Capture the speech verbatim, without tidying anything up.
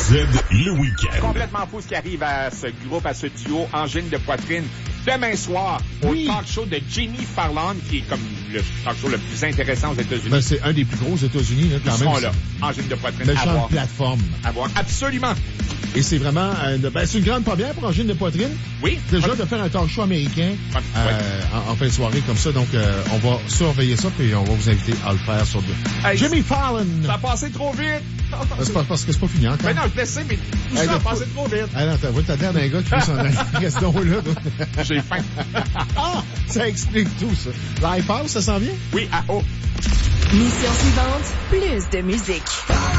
Z, le week-end. Complètement fou ce qui arrive à ce groupe, à ce duo Angine de poitrine. Demain soir, au oui. talk show de Jimmy Fallon, qui est comme le talk show le plus intéressant aux États-Unis. Ben, c'est un des plus gros aux États-Unis, là, quand Ils même. seront là. Angine de poitrine. Belle à chambre voir. plateforme. À voir. Absolument. Et c'est vraiment, euh, ben, c'est une grande première pour Angine de poitrine. Oui. Déjà, Oui. de faire un talk show américain, Oui. euh, en, en fin de soirée comme ça. Donc, euh, on va surveiller ça, puis on va vous inviter à le faire sur deux. Hey, Jimmy Fallon! Ça a passé trop vite. C'est pas parce que c'est pas fini encore. Mais non, je le sais, mais tout Hey, ça a de- passé trop vite. Ah non, t'as vu ta tête d'un gars qui fait son reste donc là. J'ai faim. Ah! Ça explique tout, ça. Live House, ça s'en vient? Oui, à haut. Mission suivante, plus de musique.